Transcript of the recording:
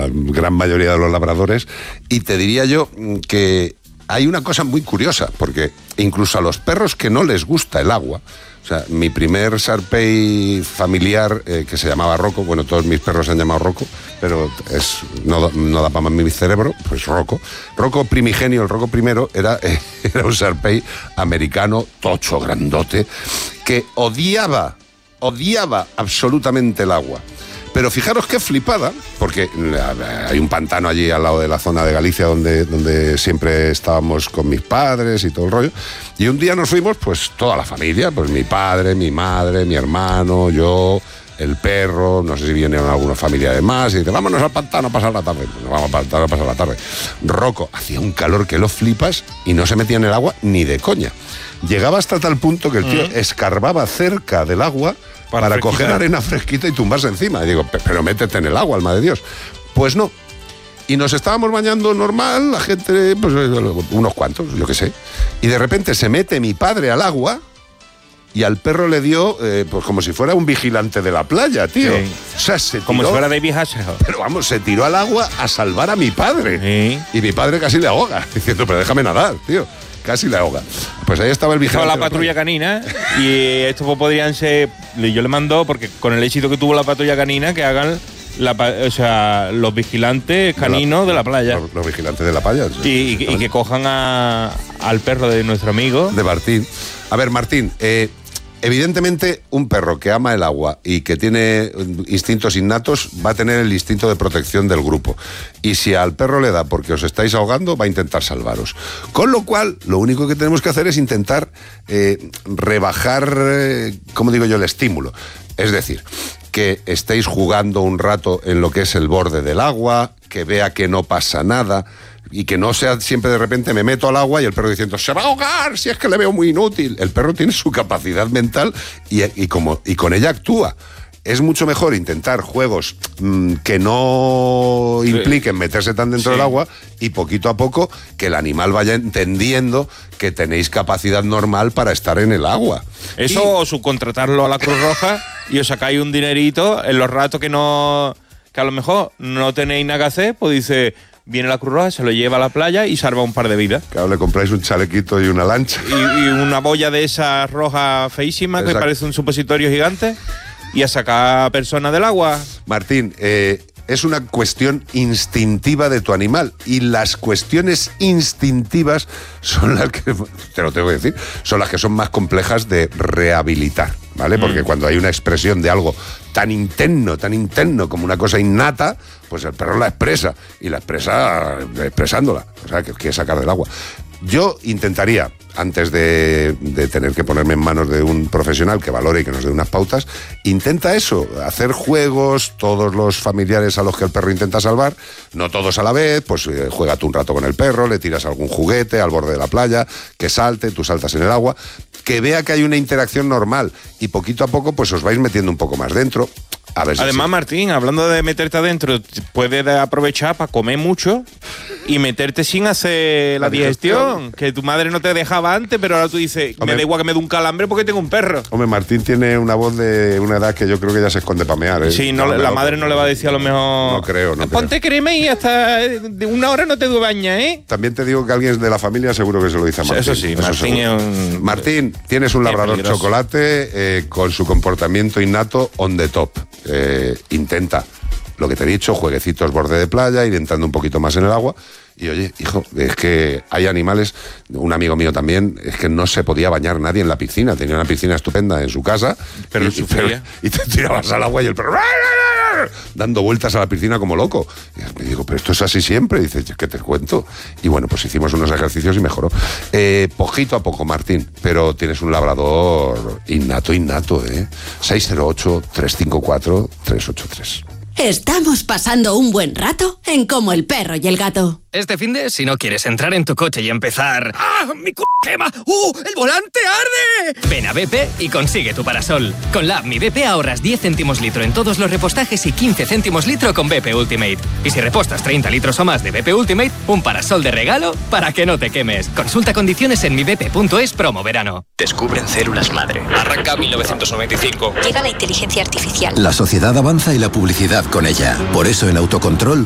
gran mayoría de los labradores, y te diría yo que hay una cosa muy curiosa, porque incluso a los perros que no les gusta el agua, o sea, mi primer Shar-Pei familiar, que se llamaba Rocco, bueno, todos mis perros se han llamado Rocco, pero no da para más mi cerebro, pues Rocco primigenio, el Rocco primero, era un Shar-Pei americano, tocho, grandote, que odiaba absolutamente el agua. Pero fijaros qué flipada, porque hay un pantano allí al lado de la zona de Galicia donde siempre estábamos con mis padres y todo el rollo. Y un día nos fuimos, pues toda la familia, pues mi padre, mi madre, mi hermano, yo, el perro, no sé si vinieron algunos familiares más, y dice, vámonos al pantano a pasar la tarde. Pues nos vamos al pantano a pasar la tarde. Rocco hacía un calor que lo flipas y no se metía en el agua ni de coña. Llegaba hasta tal punto que el tío escarbaba cerca del agua para coger arena fresquita y tumbarse encima. Y digo, pero métete en el agua, alma de Dios. Pues no. Y nos estábamos bañando normal, la gente, pues unos cuantos, yo qué sé. Y de repente se mete mi padre al agua y al perro le dio, pues como si fuera un vigilante de la playa, tío. Sí. O sea, se tiró, como si fuera David Hasselhoff. Pero vamos, se tiró al agua a salvar a mi padre. Sí. Y mi padre casi le ahoga, diciendo, pero déjame nadar, tío. Casi le ahoga. Pues ahí estaba el vigilante. Estaba la patrulla canina y estos podrían ser. Yo le mando, porque con el éxito que tuvo la patrulla canina, que hagan los vigilantes caninos de la playa. Los vigilantes de la playa. Sí. Y que cojan al perro de nuestro amigo. De Martín. A ver, Martín, evidentemente un perro que ama el agua y que tiene instintos innatos va a tener el instinto de protección del grupo. Y si al perro le da porque os estáis ahogando, va a intentar salvaros. Con lo cual, lo único que tenemos que hacer es intentar rebajar, como digo yo, el estímulo. Es decir, que estéis jugando un rato en lo que es el borde del agua, que vea que no pasa nada, y que no sea siempre de repente me meto al agua y el perro diciendo se va a ahogar, si es que le veo muy inútil. El perro tiene su capacidad mental y con ella actúa. Es mucho mejor intentar juegos que no impliquen meterse tan dentro del agua, y poquito a poco que el animal vaya entendiendo que tenéis capacidad normal para estar en el agua. Eso o subcontratarlo a la Cruz Roja y os sacáis un dinerito en los ratos que a lo mejor no tenéis nada que hacer, pues dice, viene la Cruz Roja, se lo lleva a la playa y salva un par de vidas. Claro, le compráis un chalequito y una lancha. Y una boya de esas rojas feísimas. Exacto. Que parece un supositorio gigante, y a sacar a personas del agua. Martín, es una cuestión instintiva de tu animal, y las cuestiones instintivas son las que, te lo tengo que decir, son las que son más complejas de rehabilitar, ¿vale? Porque cuando hay una expresión de algo tan interno como una cosa innata, pues el perro la expresa, y la expresa expresándola, o sea, que sacar del agua. Yo intentaría, antes de tener que ponerme en manos de un profesional que valore y que nos dé unas pautas, intenta eso, hacer juegos, todos los familiares a los que el perro intenta salvar, no todos a la vez, pues juega tú un rato con el perro, le tiras algún juguete al borde de la playa, que salte, tú saltas en el agua, que vea que hay una interacción normal, y poquito a poco pues os vais metiendo un poco más dentro. A ver si además, sí. Martín, hablando de meterte adentro, puedes aprovechar para comer mucho y meterte sin hacer la digestión. Que tu madre no te dejaba antes, pero ahora tú dices, me da igual que me dé un calambre porque tengo un perro. Hombre, Martín tiene una voz de una edad que yo creo que ya se esconde para mear, ¿eh? Sí, la madre no le va a decir a lo mejor... No creo. Ponte crema y hasta de una hora no te bañas, ¿eh? También te digo que alguien de la familia seguro que se lo dice a Martín. Eso sí, Martín es un... Martín, tienes un labrador peligroso. Chocolate con su comportamiento innato on the top. Intenta lo que te he dicho, jueguecitos borde de playa, ir entrando un poquito más en el agua. Y oye, hijo, es que hay animales, un amigo mío también, es que no se podía bañar nadie en la piscina, tenía una piscina estupenda en su casa, pero y te tirabas al agua y el perro dando vueltas a la piscina como loco. Y me digo, pero esto es así siempre. Y dice, ¿qué te cuento? Y bueno, pues hicimos unos ejercicios y mejoró. Poquito a poco, Martín, pero tienes un labrador innato, ¿eh? 608-354-383. Estamos pasando un buen rato en Como el perro y el gato. Este finde, si no quieres entrar en tu coche y empezar... ¡Ah, mi quema! ¡El volante arde! Ven a BP y consigue tu parasol. Con la app Mi BP ahorras 10 céntimos litro en todos los repostajes y 15 céntimos litro con BP Ultimate. Y si repostas 30 litros o más de BP Ultimate, un parasol de regalo para que no te quemes. Consulta condiciones en mibp.es promo verano. Descubren células madre. Arranca 1995. Llega la inteligencia artificial. La sociedad avanza y la publicidad con ella. Por eso en Autocontrol